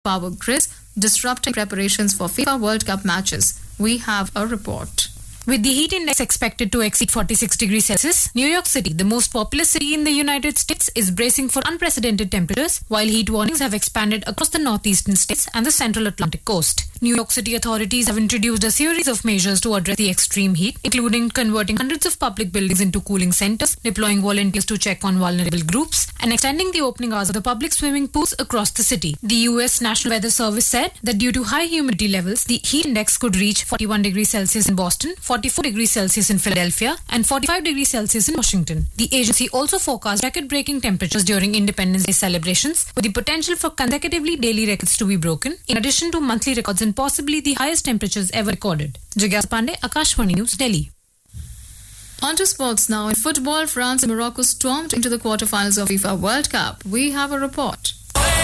power grids, disrupting preparations for FIFA World Cup matches. We have a report. With the heat index expected to exceed 46 degrees Celsius, New York City, the most populous city in the United States, is bracing for unprecedented temperatures, while heat warnings have expanded across the northeastern states and the central Atlantic coast. New York City authorities have introduced a series of measures to address the extreme heat, including converting hundreds of public buildings into cooling centers, deploying volunteers to check on vulnerable groups, and extending the opening hours of the public swimming pools across the city. The U.S. National Weather Service said that due to high humidity levels, the heat index could reach 41 degrees Celsius in Boston, 44 degrees Celsius in Philadelphia, and 45 degrees Celsius in Washington. The agency also forecast record-breaking temperatures during Independence Day celebrations, with the potential for consecutively daily records to be broken, in addition to monthly records and possibly the highest temperatures ever recorded. Jigyas Pandey, Akashvani News, Delhi. On to sports now. In football, France and Morocco stormed into the quarterfinals of FIFA World Cup. We have a report.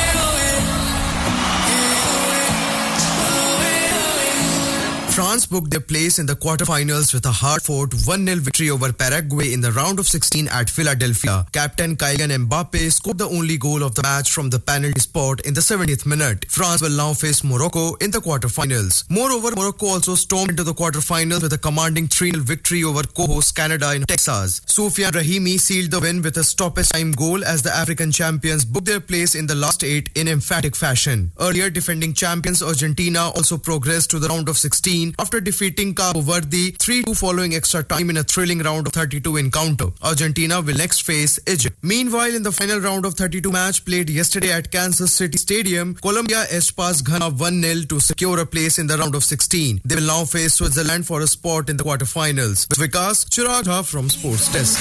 France booked their place in the quarterfinals with a hard-fought 1-0 victory over Paraguay in the round of 16 at Philadelphia. Captain Kylian Mbappe scored the only goal of the match from the penalty spot in the 70th minute. France will now face Morocco in the quarterfinals. Moreover, Morocco also stormed into the quarterfinals with a commanding 3-0 victory over co-host Canada in Texas. Soufiane Rahimi sealed the win with a stoppage time goal as the African champions booked their place in the last 8 in emphatic fashion. Earlier defending champions Argentina also progressed to the round of 16 after defeating Cabo Verde 3-2 following extra time in a thrilling round of 32 encounter. Argentina will next face Egypt. Meanwhile, in the final round of 32 match played yesterday at Kansas City Stadium, Colombia edged past Ghana 1-0 to secure a place in the round of 16. They will now face Switzerland for a spot in the quarterfinals. With Vikas, Chirag Jha from Sports Desk.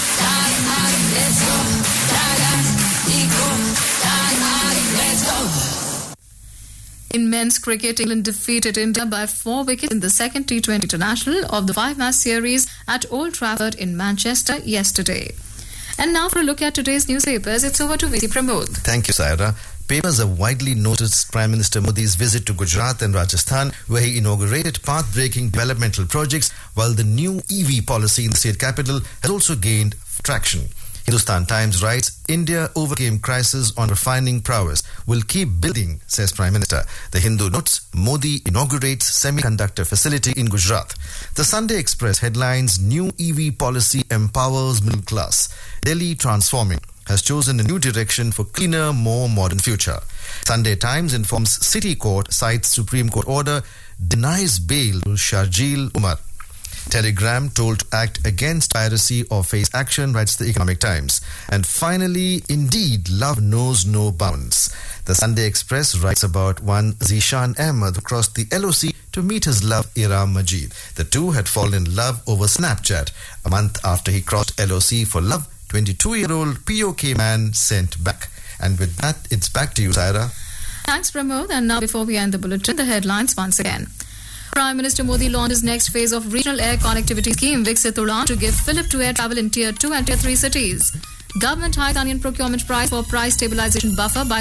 In men's cricket, England defeated India by 4 wickets in the second T20 international of the 5-match series at Old Trafford in Manchester yesterday. And now for a look at today's newspapers, it's over to VC Pramod. Thank you, Saira. Papers have widely noticed Prime Minister Modi's visit to Gujarat and Rajasthan, where he inaugurated path-breaking developmental projects, while the new EV policy in the state capital has also gained traction. Hindustan Times writes, India overcame crisis on refining prowess, will keep building, says Prime Minister. The Hindu notes, Modi inaugurates semiconductor facility in Gujarat. The Sunday Express headlines, new EV policy empowers middle class. Delhi transforming, has chosen a new direction for cleaner, more modern future. Sunday Times informs City Court cites Supreme Court order, denies bail to Sharjeel Umar. Telegram told to act against piracy or face action, writes the Economic Times. And finally, indeed, love knows no bounds. The Sunday Express writes about one Zishan Ahmed who crossed the LOC to meet his love Iram Majid. The two had fallen in love over Snapchat. A month after he crossed LOC for love, 22-year-old POK man sent back. And with that, it's back to you, Saira. Thanks, Pramod. And now before we end the bulletin, the headlines once again. Prime Minister Modi launched his next phase of regional air connectivity scheme, Viksit Udan, to give fillip to air travel in Tier 2 and Tier 3 cities. Government hiked onion procurement price for price stabilization buffer by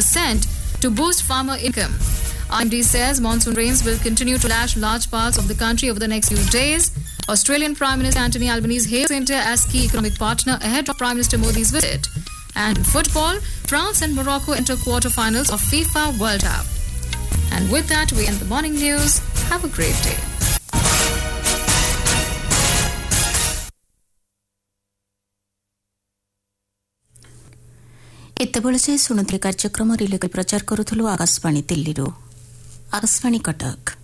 13% to boost farmer income. IMD says monsoon rains will continue to lash large parts of the country over the next few days. Australian Prime Minister Anthony Albanese hails India as key economic partner ahead of Prime Minister Modi's visit. And in football, France and Morocco enter quarterfinals of FIFA World Cup. And with that, we end the morning news. Have a great day. ଏତେବେଳେ ଶୁଣୁଥିଲେ କାର୍ଯ୍ୟକ୍ରମ relay ପ୍ରଚାର କରୁଥିଲୁ ଆକାଶବାଣୀ ଦିଲ୍ଲୀରୁ। ଆକାଶବାଣୀ କଟକ।